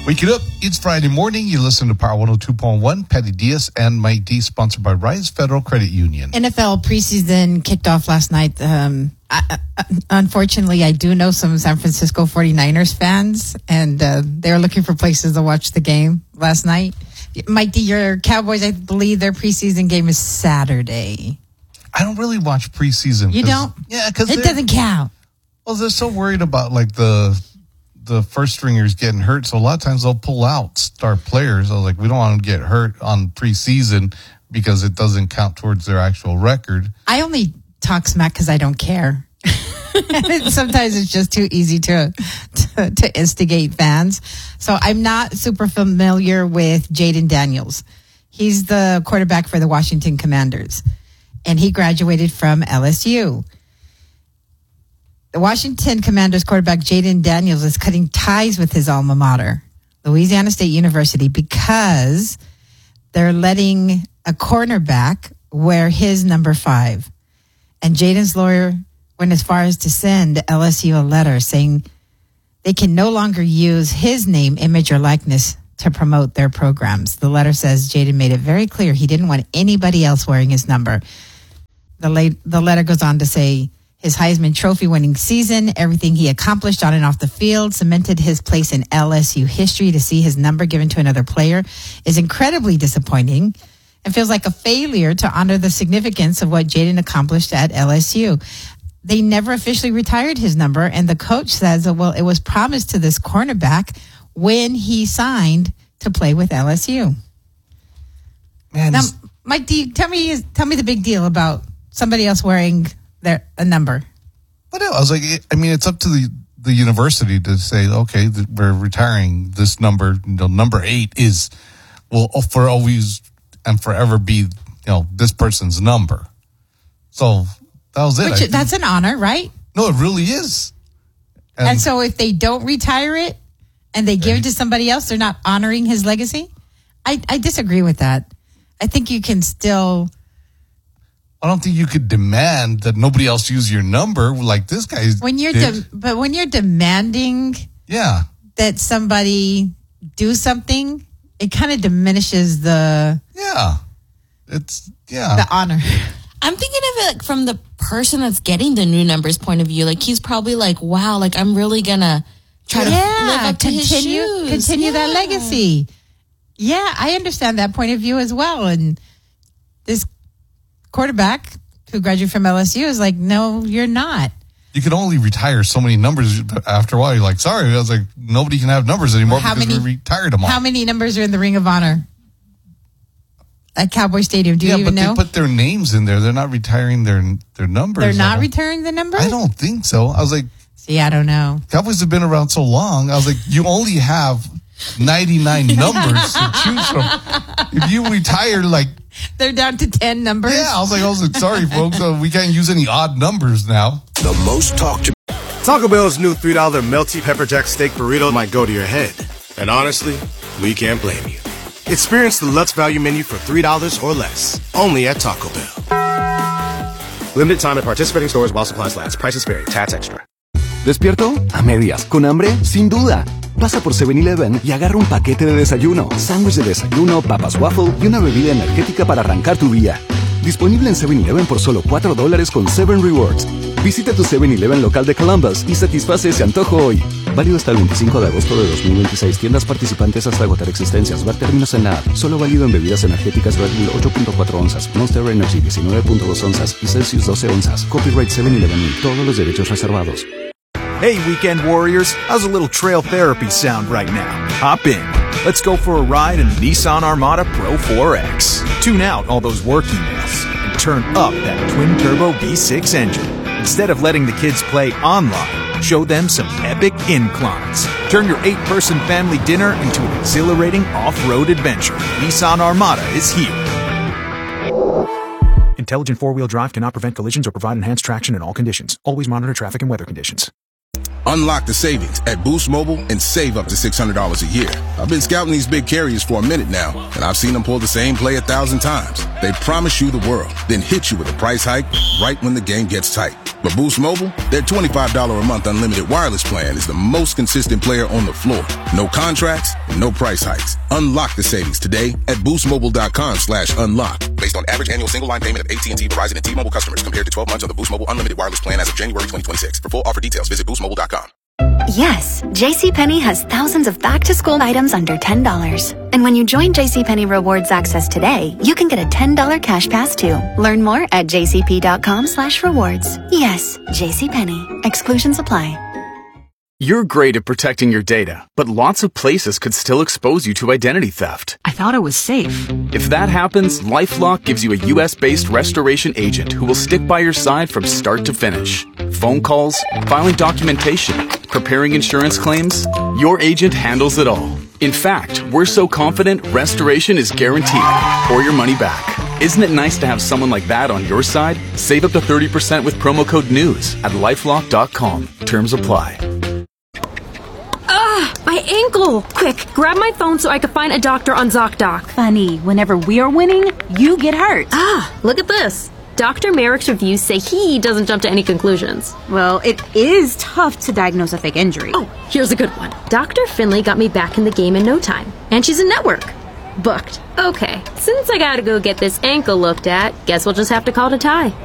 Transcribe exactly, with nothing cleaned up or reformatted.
Wake it up. It's Friday morning. You listen to Power one oh two point one. Patty Diaz and Mike D, sponsored by Rise Federal Credit Union. N F L preseason kicked off last night. Um, I, I, unfortunately, I do know some San Francisco forty-niners fans, and uh, they were looking for places to watch the game last night. Mike D, your Cowboys, I believe their preseason game is Saturday. I don't really watch preseason. You don't? Yeah, because it doesn't count. Well, they're so worried about like the the first stringers getting hurt, so a lot of times they'll pull out star players. I was like, we don't want them to get hurt on preseason because it doesn't count towards their actual record. I only talk smack because I don't care. Sometimes it's just too easy to, to to instigate fans. So I'm not super familiar with Jaden Daniels. He's the quarterback for the Washington Commanders, and he graduated from L S U. The Washington Commanders quarterback Jaden Daniels is cutting ties with his alma mater, Louisiana State University, because they're letting a cornerback wear his number five. And Jaden's lawyer went as far as to send L S U a letter saying they can no longer use his name, image, or likeness to promote their programs. The letter says Jaden made it very clear he didn't want anybody else wearing his number. The, late, the letter goes on to say, his Heisman Trophy winning season, everything he accomplished on and off the field, cemented his place in L S U history. To see his number given to another player is incredibly disappointing and feels like a failure to honor the significance of what Jaden accomplished at L S U. They never officially retired his number, and the coach says, well, it was promised to this cornerback when he signed to play with L S U. Man, now, Mike, do you, tell me, tell me the big deal about somebody else wearing their a number. But I was like, I mean, it's up to the, the university to say, okay, we're retiring this number. You know, number eight is will for always and forever be, you know, this person's number. So that was it. Which, that's an honor, right? No, it really is. And, and so if they don't retire it and they give right. it to somebody else, they're not honoring his legacy? I, I disagree with that. I think you can still... I don't think you could demand that nobody else use your number like this guy when you're de- but when you're demanding yeah. that somebody do something, it kind of diminishes the yeah. It's yeah. the honor. I'm thinking of it like from the person that's getting the new numbers point of view. Like he's probably like, wow, like I'm really gonna try to yeah, live up to continue, his shoes. Continue yeah. that legacy. Yeah, I understand that point of view as well. And this quarterback who graduated from L S U is like, no, you're not. You can only retire so many numbers. After a while, you're like, sorry. I was like, nobody can have numbers anymore how because many, we retired them all. How many numbers are in the Ring of Honor at Cowboy Stadium? Do yeah, you even but know? They put their names in there. They're not retiring their their numbers. They're not retiring the numbers? I don't think so. I was like, see, I don't know. Cowboys have been around so long. I was like, you only have ninety-nine numbers to choose from. If you retire, like, they're down to ten numbers. Yeah, I was like, I was like, sorry, folks, uh, we can't use any odd numbers now. The most talked to. Taco Bell's new three dollar melty pepper jack steak burrito might go to your head. And honestly, we can't blame you. Experience the Lutz Value Menu for three dollars or less. Only at Taco Bell. Limited time at participating stores while supplies last. Prices vary. Tax extra. ¿Despierto? A medias. ¿Con hambre? Sin duda. Pasa por seven eleven y agarra un paquete de desayuno, sándwich de desayuno, papas waffle y una bebida energética para arrancar tu día. Disponible en seven eleven por solo cuatro dólares con seven Rewards. Visita tu seven eleven local de Columbus y satisface ese antojo hoy. Válido hasta el veinticinco de agosto de dos mil veintiséis. Tiendas participantes hasta agotar existencias. Ver términos en la app. Solo válido en bebidas energéticas Red Bull ocho punto cuatro onzas, Monster Energy diecinueve punto dos onzas y Celsius doce onzas. Copyright seven eleven y todos los derechos reservados. Hey, weekend warriors, how's a little trail therapy sound right now? Hop in. Let's go for a ride in Nissan Armada Pro four X. Tune out all those work emails and turn up that twin-turbo V six engine. Instead of letting the kids play online, show them some epic inclines. Turn your eight-person family dinner into an exhilarating off-road adventure. Nissan Armada is here. Intelligent four-wheel drive cannot prevent collisions or provide enhanced traction in all conditions. Always monitor traffic and weather conditions. Unlock the savings at Boost Mobile and save up to six hundred dollars a year. I've been scouting these big carriers for a minute now, and I've seen them pull the same play a thousand times. They promise you the world, then hit you with a price hike right when the game gets tight. But Boost Mobile, their twenty-five dollars a month unlimited wireless plan is the most consistent player on the floor. No contracts, no price hikes. Unlock the savings today at boostmobile.com slash unlock. Based on average annual single line payment of A T and T, Verizon, and T-Mobile customers compared to twelve months of the Boost Mobile unlimited wireless plan as of January twenty twenty-six. For full offer details, visit boost mobile dot com. Yes, JCPenney has thousands of back-to-school items under ten dollars. And when you join JCPenney Rewards Access today, you can get a ten dollars cash pass too. Learn more at jcp.com slash rewards. Yes, JCPenney. Exclusions apply. You're great at protecting your data, but lots of places could still expose you to identity theft. I thought it was safe. If that happens, LifeLock gives you a U S-based restoration agent who will stick by your side from start to finish. Phone calls, filing documentation, preparing insurance claims, your agent handles it all. In fact, we're so confident restoration is guaranteed or your money back. Isn't it nice to have someone like that on your side? Save up to thirty percent with promo code NEWS at lifelock dot com. Terms apply. Ah, my ankle! Quick, grab my phone so I can find a doctor on ZocDoc. Funny, whenever we're winning, you get hurt. Ah, look at this. Doctor Merrick's reviews say he doesn't jump to any conclusions. Well, it is tough to diagnose a fake injury. Oh, here's a good one. Doctor Finley got me back in the game in no time. And she's in network. Booked. Okay, since I gotta go get this ankle looked at, guess we'll just have to call it a tie.